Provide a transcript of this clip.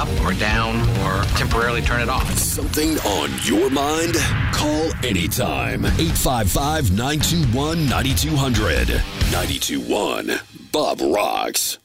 up or down or temporarily turn it off. Something on your mind? Call anytime. 855-921-9200. 92.1 Bob Rocks.